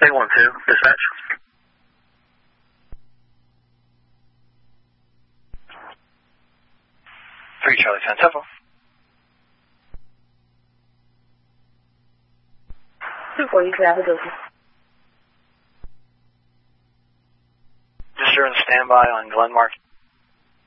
812, dispatch. 3 Charlie San Tempo. 240, traffic open. Just on standby on Glenmark